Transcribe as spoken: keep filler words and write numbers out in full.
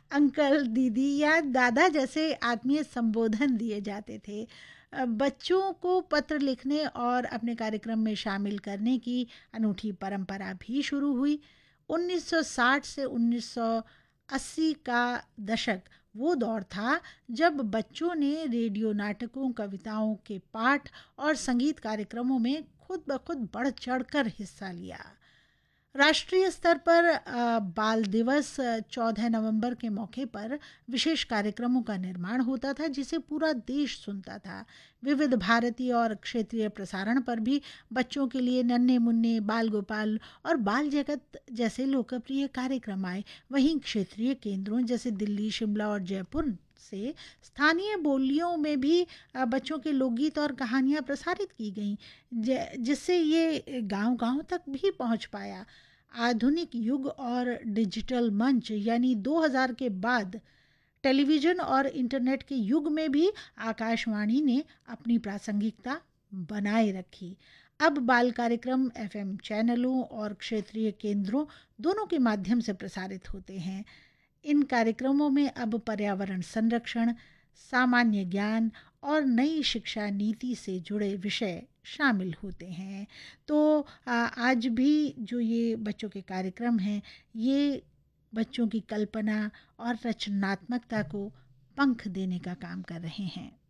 Uncle, दीदी या दादा जैसे आत्मीय संबोधन दिए जाते थे। अ, बच्चों को पत्र लिखने और अपने कार्यक्रम में शामिल करने की अनूठी परंपरा भी शुरू हुई। उन्नीस सौ साठ से उन्नीस सौ अस्सी का दशक वो दौर था जब बच्चों ने रेडियो नाटकों, कविताओं के पाठ और संगीत कार्यक्रमों में खुद ब खुद बढ़ चढ़कर हिस्सा लिया। राष्ट्रीय स्तर पर अ, बाल दिवस चौदह नवंबर के मौके पर विशेष कार्यक्रमों का निर्माण होता था जिसे पूरा देश सुनता था। विविध भारती और क्षेत्रीय प्रसारण पर भी बच्चों के लिए नन्हे मुन्ने, बाल गोपाल और बाल जगत जैसे लोकप्रिय कार्यक्रम आए। वहीं क्षेत्रीय केंद्रों जैसे दिल्ली, शिमला और जयपुर से स्थानीय बोलियों में भी अ, बच्चों के लोकगीत और कहानियां प्रसारित की गईं, जै- जिससे ये गांव-गांव तक भी पहुंच पाया। आधुनिक युग और डिजिटल मंच यानी दो हज़ार के बाद टेलीविज़न और इंटरनेट के युग में भी आकाशवाणी ने अपनी प्रासंगिकता बनाए रखी। अब बाल कार्यक्रम एफएम चैनलों और क्षेत्रीय केंद्रों दोनों के माध्यम से प्रसारित होते हैं। इन कार्यक्रमों में अब पर्यावरण संरक्षण, सामान्य ज्ञान और नई शिक्षा नीति से जुड़े विषय शामिल होते हैं। तो आ, आज भी जो ये बच्चों के कार्यक्रम हैं, ये बच्चों की कल्पना और रचनात्मकता को पंख देने का काम कर रहे हैं।